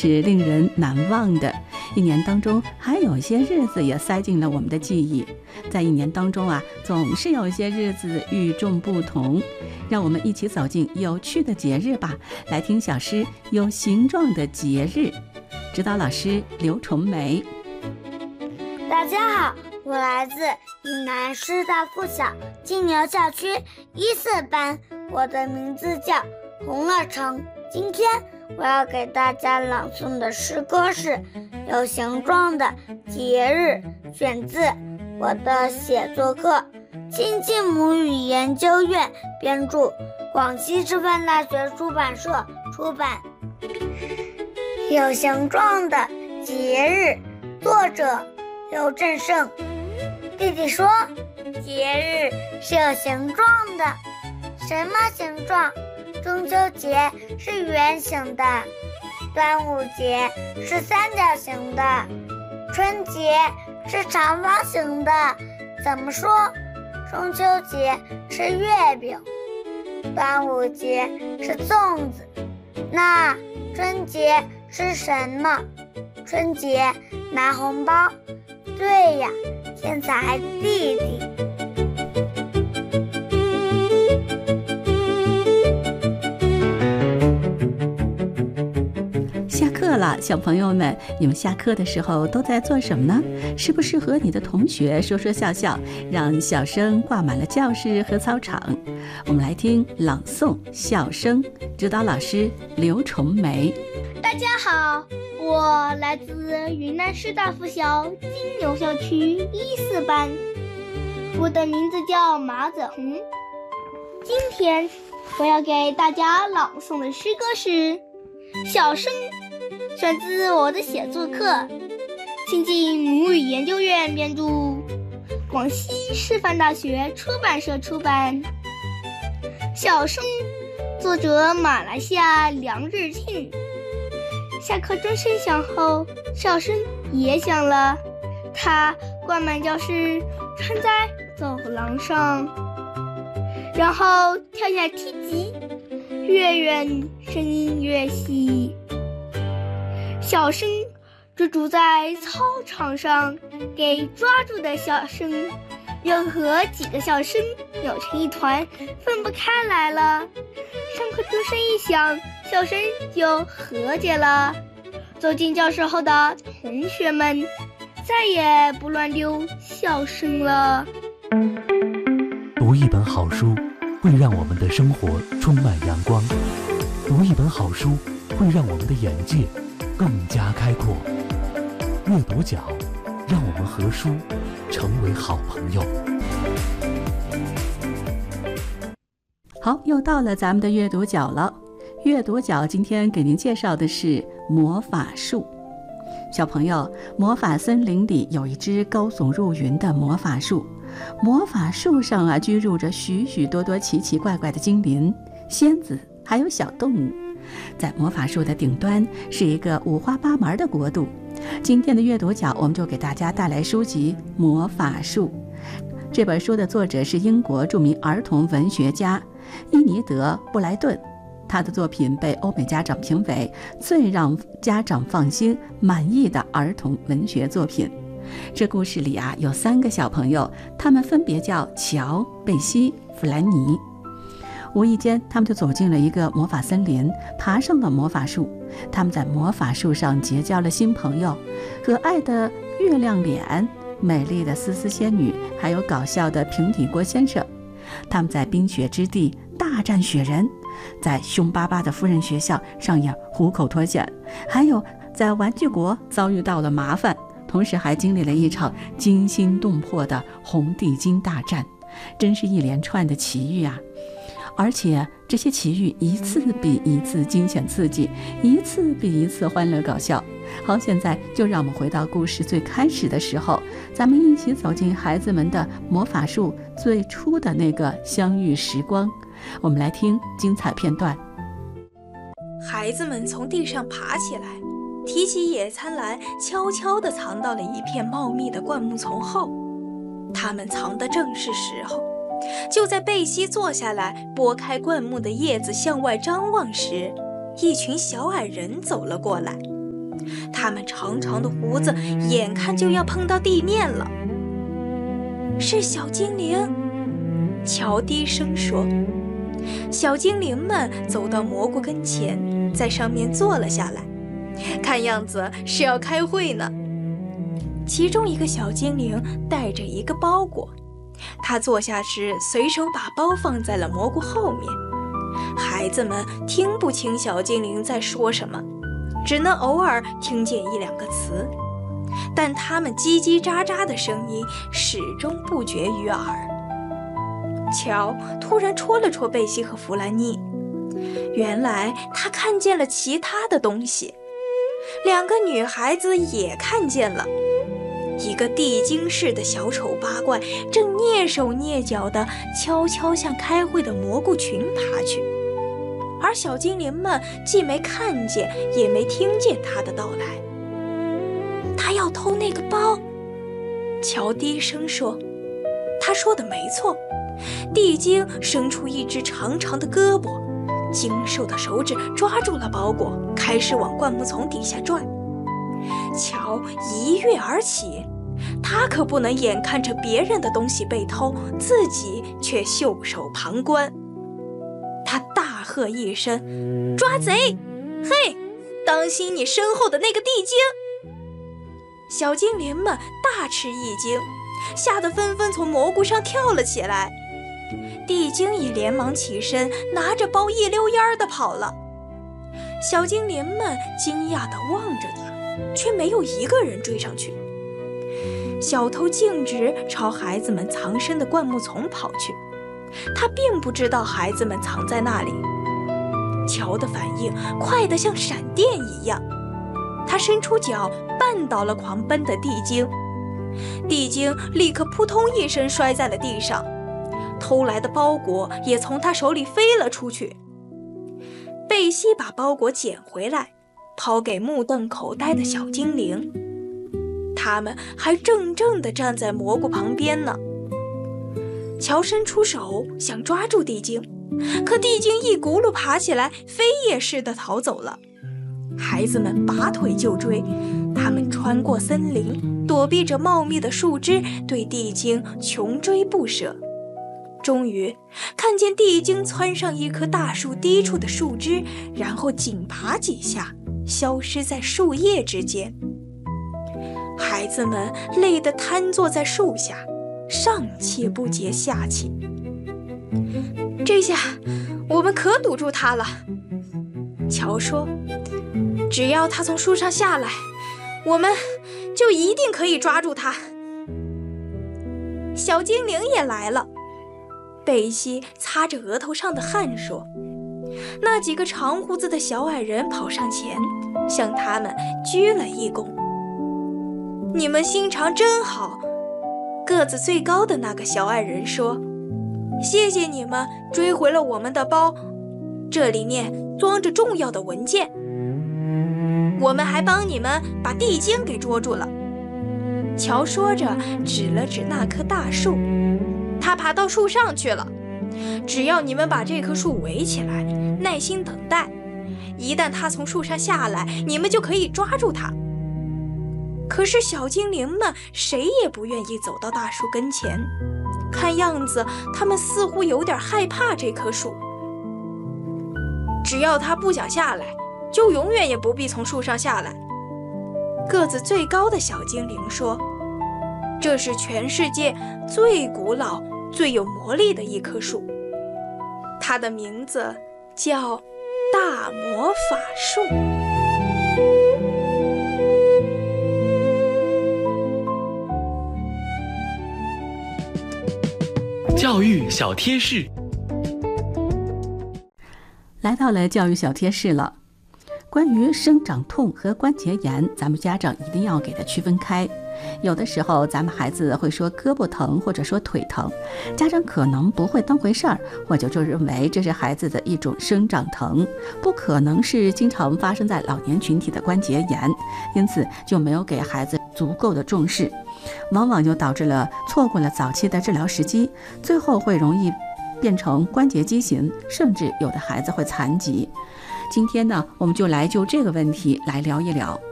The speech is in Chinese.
是令人难忘的。一年当中还有一些日子也塞进了我们的记忆，在一年当中总是有一些日子与众不同。让我们一起走进有趣的节日吧，来听小诗《有形状的节日》，指导老师刘崇梅。 大家好，我来自云南师大附小金牛校区1、4班，我的名字叫洪乐成。今天我要给大家朗诵的诗歌是《有形状的节日》，选自我的写作课，亲近母语研究院编著，广西师范大学出版社出版。有形状的节日，作者刘振胜。弟弟说，节日是有形状的。什么形状？中秋节是圆形的，端午节是三角形的，春节是长方形的。怎么说？中秋节是月饼，端午节是粽子，那春节是什么？春节拿红包。对呀，天才弟弟。 下课了，小朋友们，你们下课的时候都在做什么呢？是不是和你的同学说说笑笑，让笑声挂满了教室和操场？我们来听朗诵笑声，指导老师刘崇梅。 大家好，我来自云南师大附小金牛校区1、4班，我的名字叫马子红。今天我要给大家朗诵的诗歌是《笑声》，选自我的写作课，亲近母语研究院编著，广西师范大学出版社出版。《笑声》作者马来西亚梁日庆。下课钟声响后，笑声也响了，它灌满教室，传在走廊上，然后跳下梯级，越远声音越细。笑声追逐在操场上，给抓住的笑声又和几个笑声扭成一团，分不开来了。上课钟声一响，笑声就和解了。走进教室后的同学们再也不乱丢笑声了。 读一本好书会让我们的生活充满阳光，读一本好书会让我们的眼界更加开阔。阅读角让我们和书成为好朋友。 好，又到了咱们的阅读角了。阅读角今天给您介绍的是魔法树。小朋友，魔法森林里有一只高耸入云的魔法树，魔法树上居住着许许多多奇奇怪怪的精灵、仙子，还有小动物。在魔法树的顶端是一个五花八门的国度。今天的阅读角，我们就给大家带来书籍《魔法树》。这本书的作者是英国著名儿童文学家伊尼德·布莱顿，他的作品被欧美家长评为最让家长放心满意的儿童文学作品。这故事里有3个小朋友，他们分别叫乔、贝西、弗兰尼。无意间，他们就走进了一个魔法森林，爬上了魔法树。他们在魔法树上结交了新朋友，可爱的月亮脸、美丽的丝丝仙女，还有搞笑的平底锅先生。他们在冰雪之地大战雪人，在凶巴巴的夫人学校上演虎口脱险，还有在玩具国遭遇到了麻烦，同时还经历了一场惊心动魄的红地巾大战，真是一连串的奇遇啊！而且这些奇遇一次比一次惊险刺激，一次比一次欢乐搞笑。好，现在就让我们回到故事最开始的时候，咱们一起走进孩子们的魔法树最初的那个相遇时光。我们来听精彩片段。 孩子们从地上爬起来，提起野餐篮，悄悄地藏到了一片茂密的灌木丛后。他们藏得正是时候，就在贝西坐下来拨开灌木的叶子向外张望时，一群小矮人走了过来。 它们长长的胡子眼看就要碰到地面了。是小精灵，乔低声说。小精灵们走到蘑菇跟前，在上面坐了下来，看样子是要开会呢。其中一个小精灵带着一个包裹，他坐下时随手把包放在了蘑菇后面。孩子们听不清小精灵在说什么，只能偶尔听见一两个词，但他们叽叽喳喳的声音始终不绝于耳。乔突然戳了戳贝西和弗兰妮，原来他看见了其他的东西。两个女孩子也看见了，一个地精似的小丑八怪正蹑手蹑脚地悄悄向开会的蘑菇群爬去，而小精灵们既没看见也没听见他的到来。他要偷那个包，乔低声说。他说的没错，地精伸出一只长长的胳膊，精瘦的手指抓住了包裹，开始往灌木丛底下转。乔一跃而起，他可不能眼看着别人的东西被偷，自己却袖手旁观。他大喝一声：“抓贼！嘿，当心你身后的那个地精！”小精灵们大吃一惊，吓得纷纷从蘑菇上跳了起来。地精也连忙起身，拿着包一溜烟地跑了。小精灵们惊讶地望着他，却没有一个人追上去。小偷径直朝孩子们藏身的灌木丛跑去，他并不知道孩子们藏在那里。乔的反应快得像闪电一样，他伸出脚绊倒了狂奔的地精，地精立刻扑通一声摔在了地上，偷来的包裹也从他手里飞了出去。贝西把包裹捡回来，抛给目瞪口呆的小精灵，他们还怔怔地站在蘑菇旁边呢。乔伸出手想抓住地精，可地精一轱辘爬起来，飞也似的逃走了。孩子们拔腿就追，他们穿过森林，躲避着茂密的树枝，对地精穷追不舍。终于看见地精窜上一棵大树低处的树枝，然后紧爬几下，消失在树叶之间。孩子们累得瘫坐在树下，上气不接下气。这下我们可堵住他了，乔说，只要他从树上下来，我们就一定可以抓住他。小精灵也来了，贝西擦着额头上的汗说。那几个长胡子的小矮人跑上前，向他们鞠了一躬。你们心肠真好，个子最高的那个小矮人说，谢谢你们追回了我们的包，这里面装着重要的文件。我们还帮你们把地精给捉住了。乔说着指了指那棵大树，他爬到树上去了。只要你们把这棵树围起来，耐心等待，一旦他从树上下来，你们就可以抓住他。可是小精灵们谁也不愿意走到大树跟前，看样子他们似乎有点害怕这棵树。只要他不想下来，就永远也不必从树上下来。个子最高的小精灵说，这是全世界最古老最有魔力的一棵树，它的名字叫大魔法树。 教育小贴士， 来到了教育小贴士了。关于生长痛和关节炎，咱们家长一定要给它区分开。有的时候咱们孩子会说胳膊疼或者说腿疼，家长可能不会当回事儿，或者就认为这是孩子的一种生长疼，不可能是经常发生在老年群体的关节炎，因此就没有给孩子足够的重视，往往就导致了错过了早期的治疗时机，最后会容易变成关节畸形，甚至有的孩子会残疾。今天呢，我们就来就这个问题来聊一聊。